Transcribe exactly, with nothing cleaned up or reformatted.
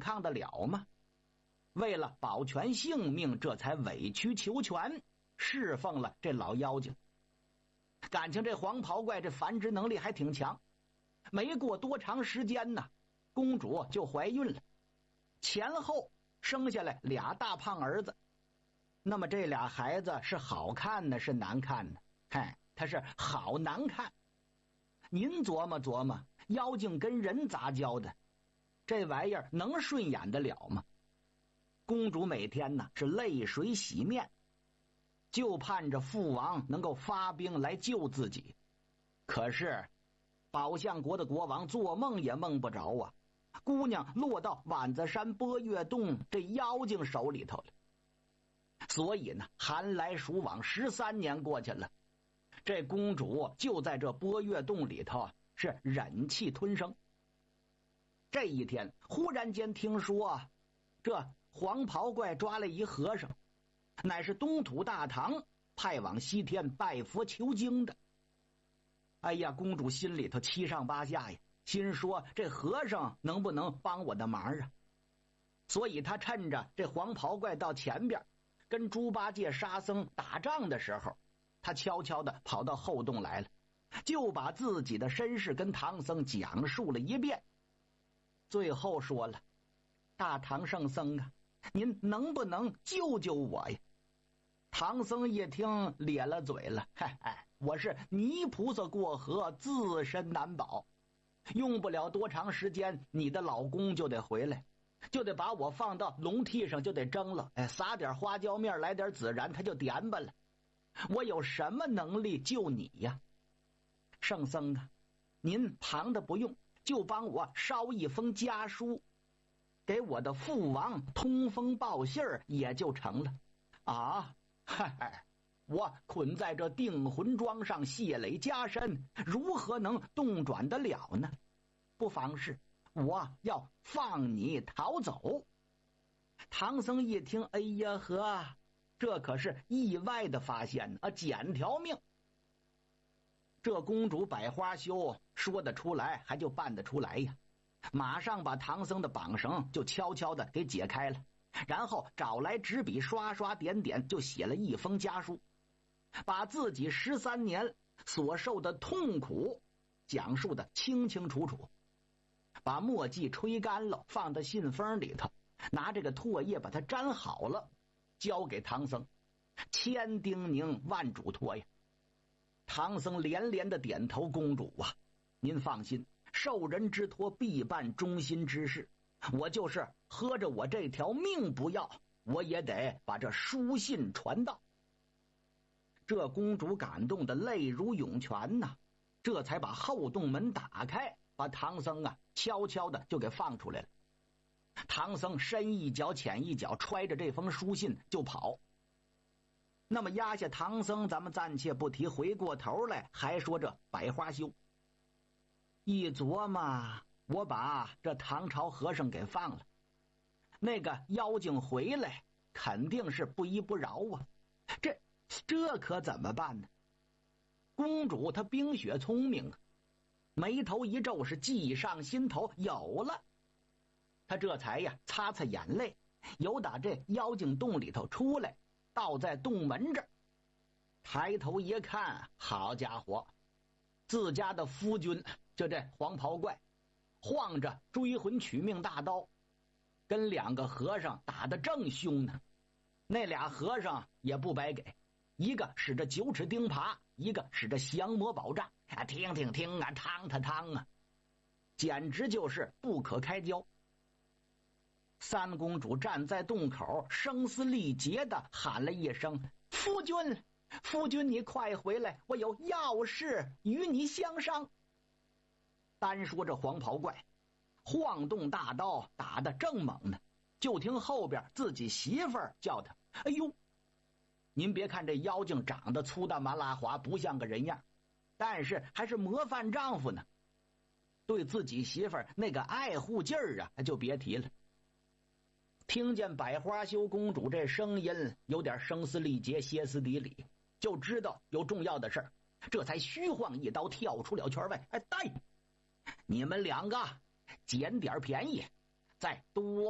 抗得了吗？为了保全性命，这才委曲求全，侍奉了这老妖精。感情这黄袍怪这繁殖能力还挺强，没过多长时间呢，公主就怀孕了，前后生下来俩大胖儿子。那么这俩孩子是好看呢是难看呢？嗨，他是好难看。您琢磨琢磨，妖精跟人杂交的，这玩意儿能顺眼得了吗？公主每天呢是泪水洗面，就盼着父王能够发兵来救自己。可是宝象国的国王做梦也梦不着啊，姑娘落到碗子山波月洞这妖精手里头了。所以呢，寒来暑往，十三年过去了，这公主就在这波月洞里头是忍气吞声。这一天忽然间听说这黄袍怪抓了一和尚，乃是东土大唐派往西天拜佛求经的。哎呀，公主心里头七上八下呀，心说这和尚能不能帮我的忙啊？所以他趁着这黄袍怪到前边跟猪八戒沙僧打仗的时候，他悄悄地跑到后洞来了，就把自己的身世跟唐僧讲述了一遍。最后说了，大唐圣僧啊，您能不能救救我呀？唐僧一听咧了嘴了，嗨嗨，我是泥菩萨过河，自身难保，用不了多长时间，你的老公就得回来，就得把我放到笼屉上，就得蒸了，哎，撒点花椒面，来点孜然，他就点吧了。我有什么能力救你呀？圣僧啊，您旁的不用，就帮我烧一封家书，给我的父王通风报信儿也就成了。啊，嗨嗨，我捆在这定魂桩上，谢累加身，如何能动转得了呢？不妨事，我要放你逃走。唐僧一听，哎呀呵，这可是意外的发现啊，捡条命。这公主百花羞说得出来，还就办得出来呀，马上把唐僧的绑绳就悄悄的给解开了，然后找来纸笔刷刷点点就写了一封家书，把自己十三年所受的痛苦讲述的清清楚楚，把墨迹吹干了，放到信封里头，拿这个唾液把它粘好了，交给唐僧，千叮咛万嘱托呀。唐僧连连的点头，公主啊，您放心，受人之托必办忠心之事，我就是喝着我这条命不要，我也得把这书信传到。这公主感动的泪如涌泉呐，这才把后洞门打开，把唐僧啊悄悄的就给放出来了。唐僧深一脚浅一脚，揣着这封书信就跑。那么压下唐僧咱们暂且不提，回过头来还说这百花羞。一琢磨，我把这唐朝和尚给放了，那个妖精回来肯定是不依不饶啊，这这可怎么办呢？公主她冰雪聪明啊，眉头一皱，是计上心头，有了。她这才呀擦擦眼泪，由打这妖精洞里头出来，倒在洞门这儿，抬头一看，好家伙，自家的夫君就这黄袍怪晃着追魂取命大刀，跟两个和尚打得正凶呢。那俩和尚也不白给，一个使着九齿钉耙，一个使着降魔宝杖，啊，听听听啊，汤他汤啊，简直就是不可开交。三公主站在洞口，声嘶力竭的喊了一声：“夫君，夫君，你快回来，我有要事与你相商。”单说这黄袍怪晃动大刀打得正猛呢，就听后边自己媳妇儿叫他：“哎呦！”您别看这妖精长得粗大麻拉滑，不像个人样，但是还是模范丈夫呢。对自己媳妇儿那个爱护劲儿啊，就别提了。听见百花羞公主这声音有点声嘶力竭歇斯底里，就知道有重要的事儿，这才虚晃一刀跳出了圈外。哎，带你们两个捡点便宜，再多